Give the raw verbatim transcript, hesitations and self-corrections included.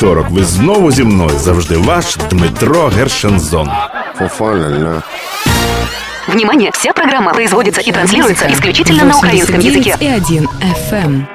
вівторок ви знову зі мною. Завжди ваш Дмитро Гершензон. Внимание! Вся программа производится и транслируется исключительно на украинском языке. и один эф эм.